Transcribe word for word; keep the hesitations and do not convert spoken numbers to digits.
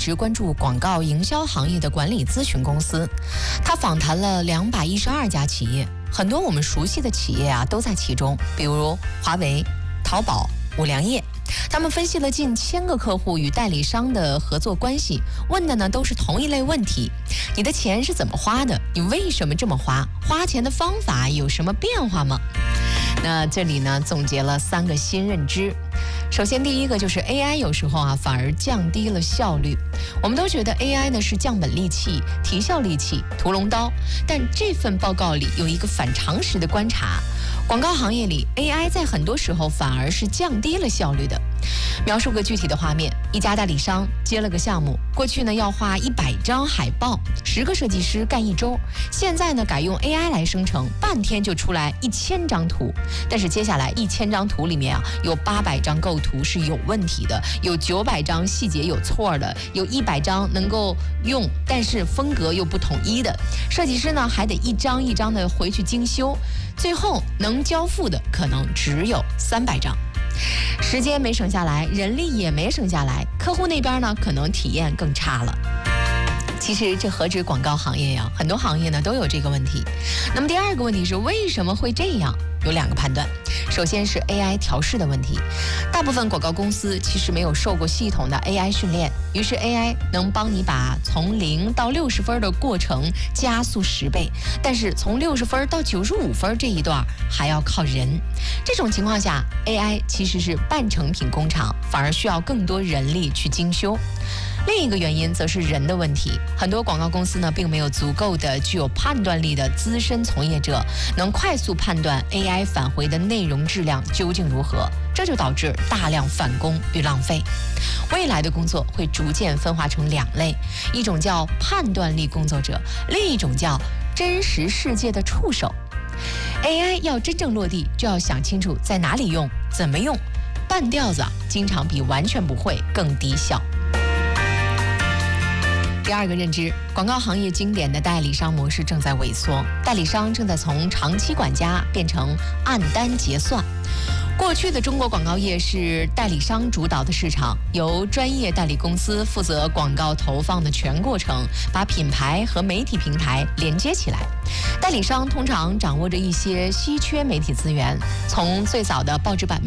直关注广告营销行业的管理咨询公司，他访谈了两百一十二家企业，很多我们熟悉的企业啊都在其中，比如华为、淘宝、五粮液。他们分析了近千个客户与代理商的合作关系，问的呢都是同一类问题：你的钱是怎么花的？你为什么这么花？花钱的方法有什么变化吗？那这里呢总结了三个新认知。首先第一个就是 A I 有时候啊反而降低了效率。我们都觉得 A I 呢是降本利器、提效利器、屠龙刀，但这份报告里有一个反常识的观察，广告行业里 A I 在很多时候反而是降低了效率的。描述个具体的画面，一家代理商接了个项目，过去呢要画一百张海报，十个设计师干一周，现在呢改用 A I 来生成，半天就出来一千张图。但是接下来一千张图里面啊，有八百张构图是有问题的，有九百张细节有错的，有一百张能够用，但是风格又不统一的。设计师呢还得一张一张的回去精修，最后能交付的可能只有三百张。时间没省下来，人力也没省下来，客户那边呢可能体验更差了。其实这何止广告行业呀，很多行业呢都有这个问题。那么第二个问题是为什么会这样？有两个判断。首先是 A I 调试的问题，大部分广告公司其实没有受过系统的 A I 训练，于是 A I 能帮你把从零到六十分的过程加速十倍，但是从六十分到九十五分这一段还要靠人。这种情况下 A I 其实是半成品工厂，反而需要更多人力去精修。另一个原因则是人的问题，很多广告公司呢并没有足够的具有判断力的资深从业者，能快速判断 A I 返回的内容质量究竟如何，这就导致大量返工与浪费。未来的工作会逐渐分化成两类，一种叫判断力工作者，另一种叫真实世界的触手。A I 要真正落地，就要想清楚在哪里用，怎么用，半吊子经常比完全不会更低效。第二个认知，广告行业经典的代理商模式正在萎缩，代理商正在从长期管家变成按单结算。过去的中国广告业是代理商主导的市场，由专业代理公司负责广告投放的全过程，把品牌和媒体平台连接起来。代理商通常掌握着一些稀缺媒体资源，从最早的报纸版